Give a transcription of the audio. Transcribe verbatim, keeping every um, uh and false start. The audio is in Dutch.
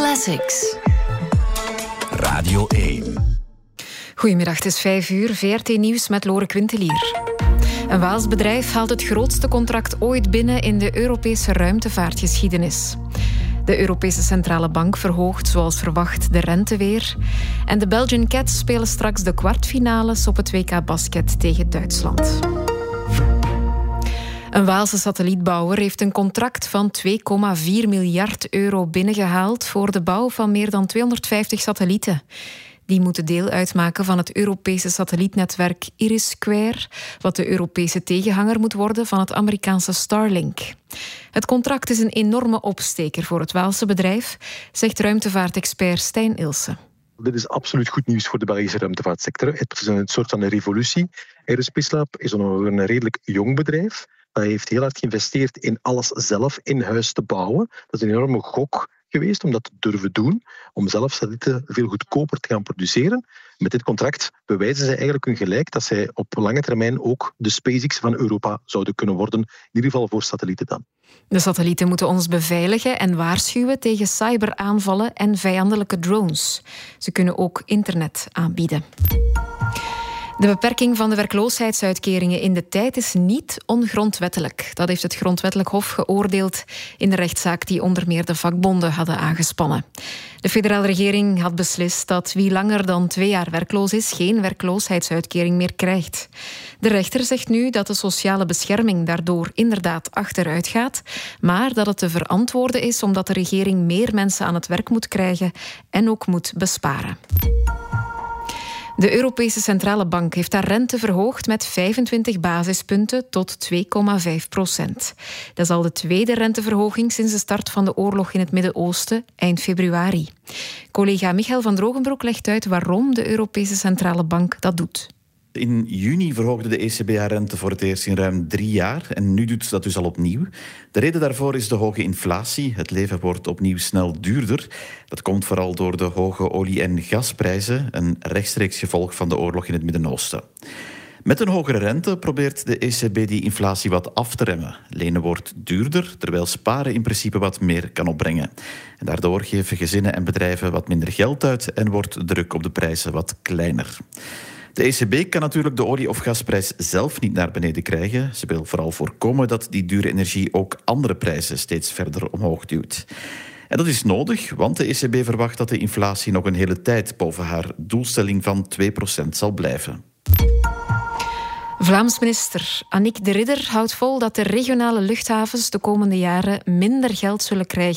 Classics. Radio één. Goedemiddag, het is vijf uur. V R T Nieuws met Lore Quintelier. Een Waals bedrijf haalt het grootste contract ooit binnen in de Europese ruimtevaartgeschiedenis. De Europese Centrale Bank verhoogt zoals verwacht de rente weer. En de Belgian Cats spelen straks de kwartfinales op het W K Basket tegen Duitsland. Een Waalse satellietbouwer heeft een contract van twee komma vier miljard euro binnengehaald voor de bouw van meer dan tweehonderdvijftig satellieten. Die moeten deel uitmaken van het Europese satellietnetwerk IRIS-Square, wat de Europese tegenhanger moet worden van het Amerikaanse Starlink. Het contract is een enorme opsteker voor het Waalse bedrijf, zegt ruimtevaartexpert Stijn Ilse. Dit is absoluut goed nieuws voor de Belgische ruimtevaartsector. Het is een soort van een revolutie. Aerospace Lab is een redelijk jong bedrijf. Dat heeft heel hard geïnvesteerd in alles zelf in huis te bouwen. Dat is een enorme gok geweest om dat te durven doen, om zelf satellieten veel goedkoper te gaan produceren. Met dit contract bewijzen zij eigenlijk hun gelijk dat zij op lange termijn ook de SpaceX van Europa zouden kunnen worden, in ieder geval voor satellieten dan. De satellieten moeten ons beveiligen en waarschuwen tegen cyberaanvallen en vijandelijke drones. Ze kunnen ook internet aanbieden. De beperking van de werkloosheidsuitkeringen in de tijd is niet ongrondwettelijk. Dat heeft het Grondwettelijk Hof geoordeeld in de rechtszaak die onder meer de vakbonden hadden aangespannen. De federale regering had beslist dat wie langer dan twee jaar werkloos is, geen werkloosheidsuitkering meer krijgt. De rechter zegt nu dat de sociale bescherming daardoor inderdaad achteruit gaat, maar dat het te verantwoorden is omdat de regering meer mensen aan het werk moet krijgen en ook moet besparen. De Europese Centrale Bank heeft haar rente verhoogd met vijfentwintig basispunten tot twee komma vijf procent. Dat is al de tweede renteverhoging sinds de start van de oorlog in het Midden-Oosten eind februari. Collega Michael van Drogenbroek legt uit waarom de Europese Centrale Bank dat doet. In juni verhoogde de E C B haar rente voor het eerst in ruim drie jaar en nu doet ze dat dus al opnieuw. De reden daarvoor is de hoge inflatie. Het leven wordt opnieuw snel duurder. Dat komt vooral door de hoge olie- en gasprijzen, een rechtstreeks gevolg van de oorlog in het Midden-Oosten. Met een hogere rente probeert de E C B die inflatie wat af te remmen. Lenen wordt duurder, terwijl sparen in principe wat meer kan opbrengen. En daardoor geven gezinnen en bedrijven wat minder geld uit en wordt de druk op de prijzen wat kleiner. De E C B kan natuurlijk de olie- of gasprijs zelf niet naar beneden krijgen. Ze wil vooral voorkomen dat die dure energie ook andere prijzen steeds verder omhoog duwt. En dat is nodig, want de E C B verwacht dat de inflatie nog een hele tijd boven haar doelstelling van twee procent zal blijven. Vlaams minister Annick de Ridder houdt vol dat de regionale luchthavens de komende jaren minder geld zullen krijgen